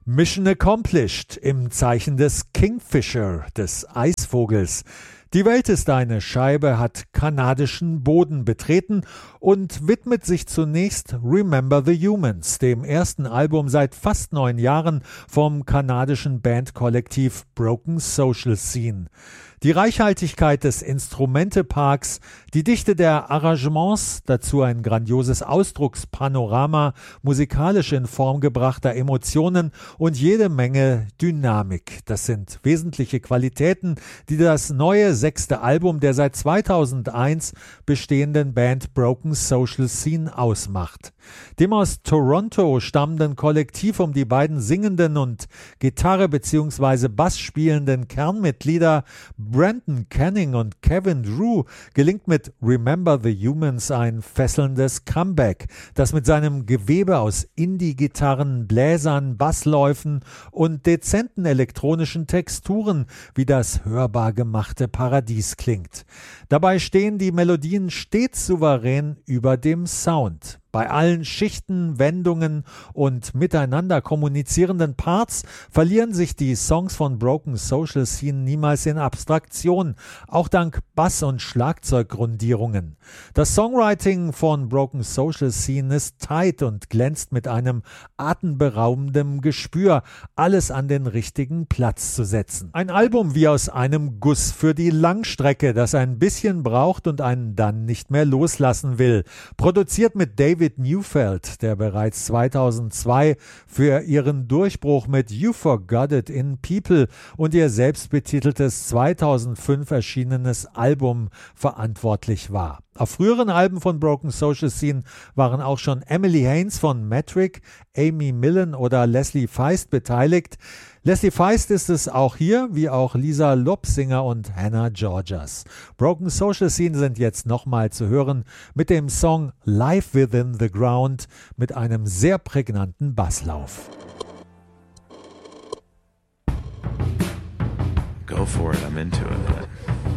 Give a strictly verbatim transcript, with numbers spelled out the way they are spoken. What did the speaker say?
Mission accomplished im Zeichen des Kingfisher, des Eisvogels. Die Welt ist eine Scheibe hat kanadischen Boden betreten und widmet sich zunächst Remember the Humans, dem ersten Album seit fast neun Jahren vom kanadischen Bandkollektiv Broken Social Scene. Die Reichhaltigkeit des Instrumenteparks, die Dichte der Arrangements, dazu ein grandioses Ausdruckspanorama musikalisch in Form gebrachter Emotionen und jede Menge Dynamik. Das sind wesentliche Qualitäten, die das neue sechste Album der seit zweitausendeins bestehenden Band Broken Social Scene ausmacht. Dem aus Toronto stammenden Kollektiv um die beiden singenden und Gitarre bzw. Bass spielenden Kernmitglieder Brandon Canning und Kevin Drew gelingt mit Remember the Humans ein fesselndes Comeback, das mit seinem Gewebe aus Indie-Gitarren, Bläsern, Bassläufen und dezenten elektronischen Texturen wie das hörbar gemachte Paradies klingt. Dabei stehen die Melodien stets souverän über dem Sound. Bei allen Schichten, Wendungen und miteinander kommunizierenden Parts verlieren sich die Songs von Broken Social Scene niemals in Abstraktion, auch dank Bass- und Schlagzeuggrundierungen. Das Songwriting von Broken Social Scene ist tight und glänzt mit einem atemberaubenden Gespür, alles an den richtigen Platz zu setzen. Ein Album wie aus einem Guss für die Langstrecke, das ein bisschen braucht und einen dann nicht mehr loslassen will. Produziert mit David Neufeld, der bereits zweitausendzwei für ihren Durchbruch mit You Forgot It in People und ihr selbstbetiteltes zweitausendfünf erschienenes Album verantwortlich war. Auf früheren Alben von Broken Social Scene waren auch schon Emily Haines von Metric, Amy Millen oder Leslie Feist beteiligt. Leslie Feist ist es auch hier, wie auch Lisa Lobsinger und Hannah Georgas. Broken Social Scene sind jetzt nochmal zu hören mit dem Song Life Within the Ground mit einem sehr prägnanten Basslauf. Go for it, I'm into it.